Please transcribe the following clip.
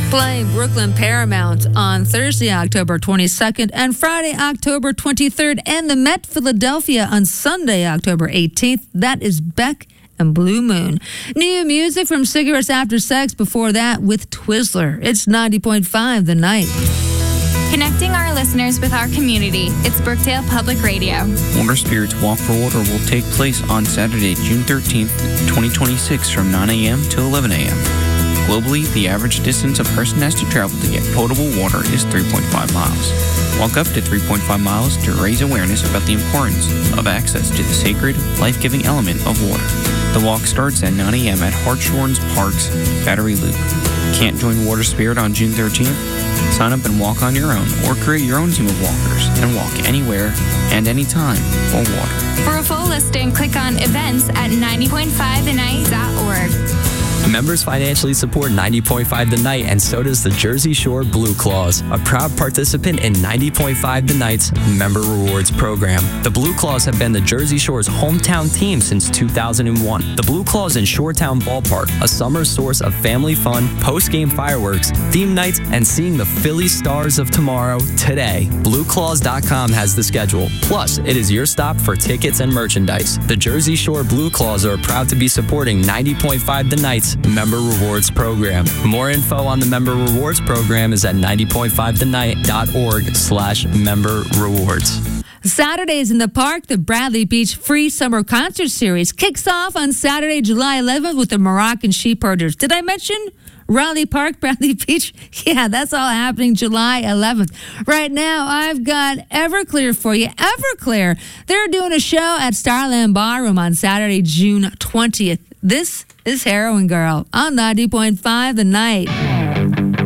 Playing Brooklyn Paramount on Thursday, October 22nd and Friday, October 23rd, and the Met Philadelphia on Sunday, October 18th. That is Beck and Blue Moon. New music from Cigarettes After Sex before that with Twizzler. It's 90.5 The Night. Connecting our listeners with our community, it's Brookdale Public Radio. Water Spirits Walk for Water will take place on Saturday, June 13th, 2026 from 9 a.m. to 11 a.m. Globally, the average distance a person has to travel to get potable water is 3.5 miles. Walk up to 3.5 miles to raise awareness about the importance of access to the sacred, life-giving element of water. The walk starts at 9 a.m. at Hartshorns Park's Battery Loop. Can't join Water Spirit on June 13th? Sign up and walk on your own, or create your own team of walkers and walk anywhere and anytime for water. For a full listing, click on events at 90.5thenight.org. Members financially support 90.5 The Night, and so does the Jersey Shore Blue Claws, a proud participant in 90.5 The Night's Member Rewards program. The Blue Claws have been the Jersey Shore's hometown team since 2001. The Blue Claws in Shoretown Ballpark, a summer source of family fun, post-game fireworks, theme nights, and seeing the Philly Stars of tomorrow today. BlueClaws.com has the schedule. Plus, it is your stop for tickets and merchandise. The Jersey Shore Blue Claws are proud to be supporting 90.5 The Night's Member Rewards program. More info on the Member Rewards program is at 90.5thenight.org/member rewards. Saturdays in the Park, the Bradley Beach Free Summer Concert Series kicks off on Saturday, July 11th with the Moroccan Sheepherders. Did I mention Raleigh Park, Bradley Beach? Yeah, that's all happening July 11th. Right now, I've got Everclear for you. Everclear, they're doing a show at Starland Ballroom on Saturday, June 20th. This is Heroin Girl on 90.5 The Night.